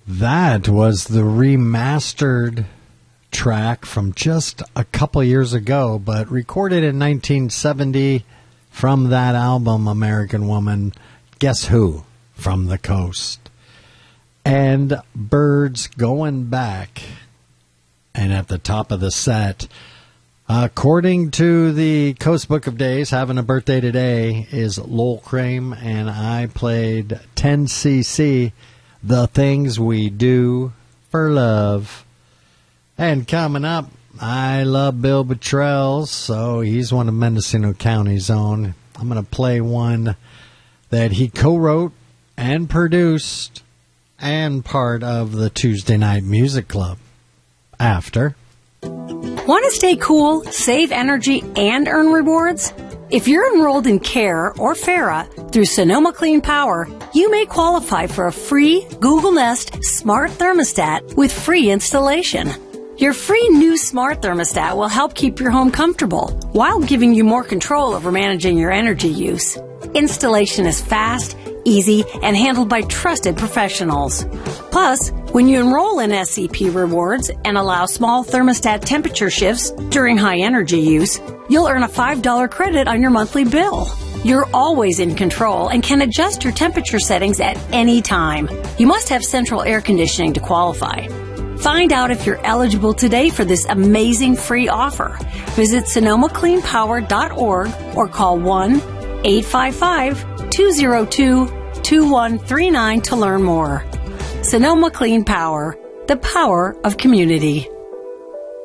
That was the remastered track from just a couple years ago, but recorded in 1970 from that album, American Woman. Guess who? From the Coast. And Birds Going Back. And at the top of the set, according to the Coast Book of Days, having a birthday today is Lowell Crane, and I played 10cc, The Things We Do for Love. And coming up, I love Bill Bottrell, so he's one of Mendocino County's own. I'm going to play one that he co-wrote and produced and part of the Tuesday Night Music Club. After. Want to stay cool, save energy, and earn rewards? If you're enrolled in CARE or FARA through Sonoma Clean Power, you may qualify for a free Google Nest smart thermostat with free installation. Your free new smart thermostat will help keep your home comfortable while giving you more control over managing your energy use. Installation is fast, easy, and handled by trusted professionals. Plus, when you enroll in SCP Rewards and allow small thermostat temperature shifts during high energy use, you'll earn a $5 credit on your monthly bill. You're always in control and can adjust your temperature settings at any time. You must have central air conditioning to qualify. Find out if you're eligible today for this amazing free offer. Visit SonomaCleanPower.org or call 1-855-202-2139 to learn more. Sonoma Clean Power, the power of community.